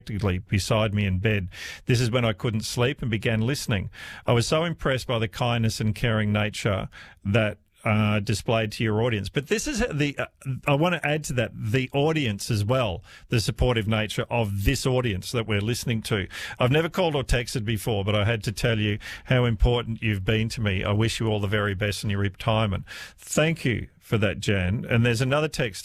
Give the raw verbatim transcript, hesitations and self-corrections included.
beside me in bed. This is when I couldn't sleep and began listening. I was so impressed by the kindness and caring nature that uh, displayed to your audience. But this is the, uh, I want to add to that, the audience as well, the supportive nature of this audience that we're listening to. I've never called or texted before, but I had to tell you how important you've been to me. I wish you all the very best in your retirement. Thank you for that, Jan. And there's another text